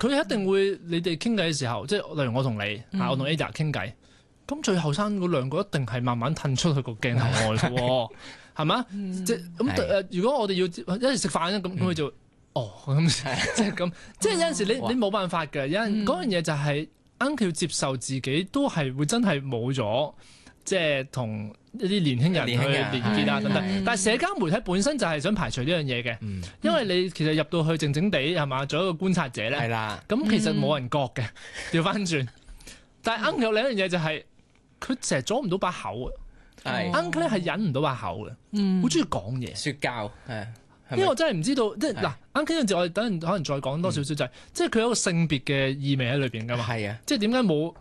佢一定會你哋傾偈嘅時候，即係例如我同你我同 Ada 傾偈，咁最後生嗰兩個一定係慢慢褪出去個鏡頭外嘅喎，係嘛？即係咁如果我哋要一齊食飯咧，咁佢就咁即係咁，即係有陣時你冇辦法嘅，有陣嗰樣嘢就係 Uncle 要接受自己都係會真係冇咗，即係同一啲年輕人去連結啊等等。但係社交媒體本身就係想排除呢樣嘢嘅，因為你其實入到去靜靜地係嘛，做一個觀察者咧，咁其實冇人覺嘅，調翻轉。但係 Uncle 有另一樣嘢就係佢成日阻唔到把口啊，Uncle 咧係忍唔到把口嘅，好中意講嘢， 説教因為我真係唔知道，即係嗱，Uncle 嗰陣時我哋等陣可能再講多少少就係，即係佢有一個性別嘅意味喺裏邊噶嘛，即係點解冇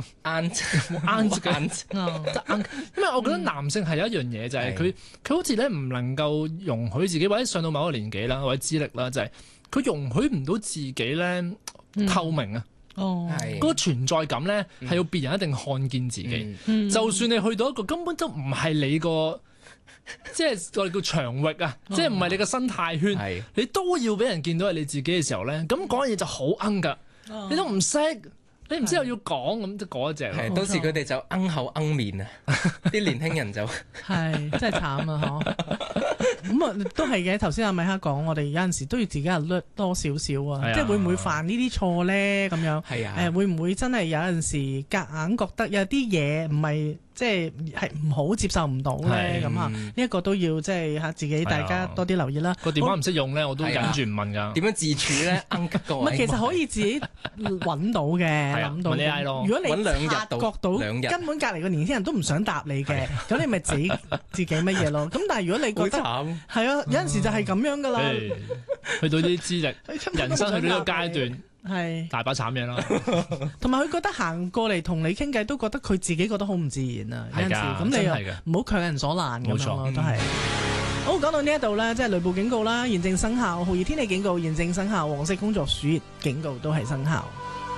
aunt 因為我覺得男性係有一樣嘢就係佢好似咧唔能夠容許自己，或者上到某個年紀啦，或者資歷啦，就係佢容許唔到自己咧透明啊。嗰個存在感咧係要別人一定看見自己，就算你去到一個根本都唔係你個，即係我哋叫場域啊，即係唔係你個生態圈，你都要俾人見到係你自己嘅時候咧，咁講嘢就好㗎，你都唔識。你唔知又要講咁，即係嗰一隻。 到時佢哋就口面啊！啲年輕人就係真係慘啊！嗬，咁啊都係嘅。頭先阿米哈講，我哋有陣時都要自己略多少少啊，即係會唔會犯呢啲錯咧？咁樣會唔會真係有陣時夾硬覺得有啲嘢唔係即係唔好接受唔到咧？咁啊，呢一個都要即係嚇自己大家多啲留意啦。 個電話唔識用咧，我都忍住唔問㗎。 點樣自處咧？唔係，其實可以自己揾到嘅。諗到，如果你察覺到根本隔離個年輕人都唔想答你嘅，咁你咪自己乜嘢咯？咁但係如果你覺得係啊，有陣時就係咁樣噶啦， 去到啲資歷，人生去到呢個階段， 係大把慘嘢啦。 同埋佢覺得行過嚟同你傾偈，都覺得佢自己覺得好唔自然啊！有陣時咁你又唔好強人所難咁樣咯，都係。好，講到呢一度咧，即係雷暴警告啦，現正生效；酷熱天氣警告現正生效；黃色工作暑熱警告都係生效。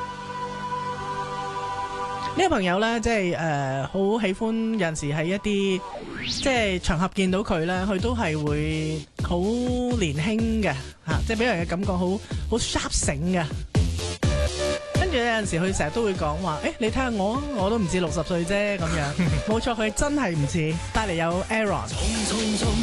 呢個朋友咧，即係好喜歡有陣時喺一啲即係場合見到佢咧，佢都係會好年輕嘅嚇，即係俾人嘅感覺好 sharp 醒嘅。跟住有陣時佢成日都會講話，你睇下我都唔似60歲啫咁樣。冇錯，佢真係唔似，帶嚟有 Aaron。